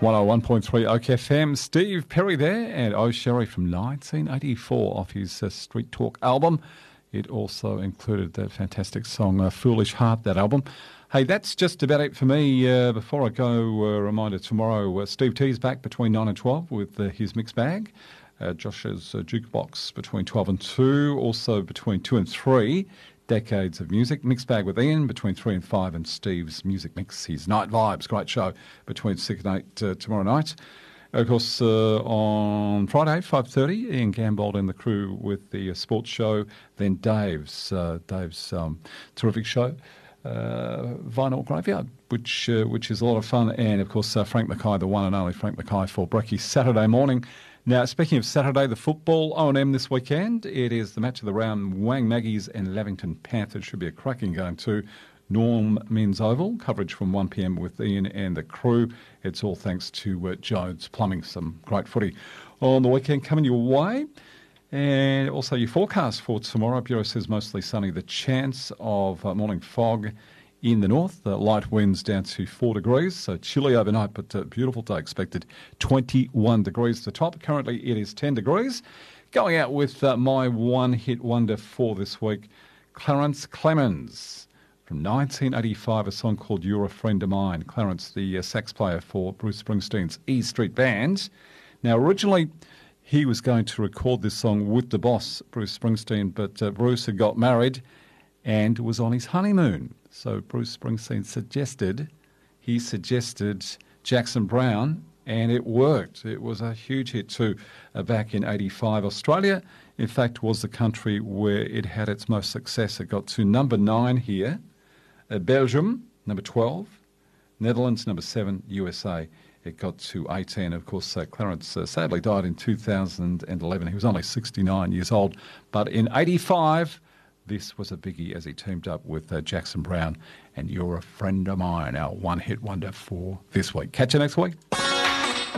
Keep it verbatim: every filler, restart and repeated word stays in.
one oh one point three Oak F M. Steve Perry there and Oh Sherry from nineteen eighty-four off his uh, Street Talk album. It also included that fantastic song uh, Foolish Heart, that album. Hey, that's just about it for me. Uh, before I go, a uh, reminder tomorrow, uh, Steve T's back between nine and twelve with uh, his mixed bag. Uh, Josh's uh, jukebox between twelve and two, also between two and three. Decades of Music. Mixed bag with Ian between three and five, and Steve's Music Mix, his Night Vibes, great show, between six and eight uh, tomorrow night. Of course, uh, on Friday, five thirty, Ian Gambold and the crew with the uh, sports show. Then Dave's, uh, Dave's um, terrific show, uh, Vinyl Graveyard, which uh, which is a lot of fun. And, of course, uh, Frank Mackay, the one and only Frank Mackay for Brekkie Saturday morning. Now, speaking of Saturday, the football, O and M this weekend. It is the match of the round, Wang Maggies and Lavington Panthers. Should be a cracking game too. Norm Men's Oval, coverage from one p m with Ian and the crew. It's all thanks to uh, Jones Plumbing. Some great footy on the weekend coming your way. And also your forecast for tomorrow. Bureau says mostly sunny. The chance of uh, morning fog in the north, the light winds down to four degrees, so chilly overnight, but a beautiful day expected. twenty-one degrees to top. Currently it is ten degrees. Going out with uh, my one-hit wonder for this week, Clarence Clemens. From nineteen eighty-five, a song called You're a Friend of Mine. Clarence, the uh, sax player for Bruce Springsteen's E Street Band. Now, originally, he was going to record this song with the boss, Bruce Springsteen, but uh, Bruce had got married and was on his honeymoon. So Bruce Springsteen suggested, he suggested Jackson Browne, and it worked. It was a huge hit too uh, back in eighty-five. Australia, in fact, was the country where it had its most success. It got to number nine here. Uh, Belgium, number twelve. Netherlands, number seven. U S A, it got to eighteen. Of course, uh, Clarence uh, sadly died in two thousand eleven. He was only sixty-nine years old. But in eighty-five... this was a biggie as he teamed up with uh, Jackson Browne and You're a Friend of Mine, our one-hit wonder for this week. Catch you next week.